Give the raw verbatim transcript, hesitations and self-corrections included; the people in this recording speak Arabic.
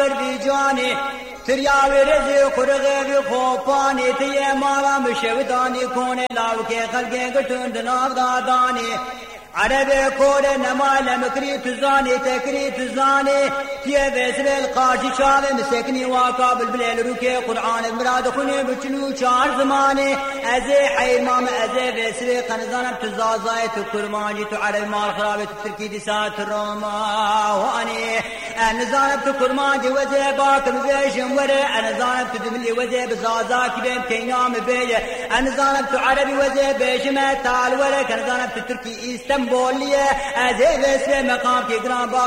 بیجانی تریاوی رزی خورغی خوپانی تیه مالا مشودانی کونه لاوکی خلقی گتون دناف دادانی عربي كورة نمال مكري تزاني تكري تزاني تيه بسر القاشي شاوي مسكني واقابل بليل روكي قرآن المراد خوني بچنو چار زماني ازي حي مام ازي بسر قنزانم تزازاي تكرماني تو عربي مال خرابي تتركي دي سات الروما واني انا زانب تكرماني وزي باكر وزيشم وري انا زانب تدملي وزي بزازاكي بين كينام بيه انا زانب عربي وزي بيشمه تال وري كان زانب تتركي استنبول بوليه از بسر مقام کی گران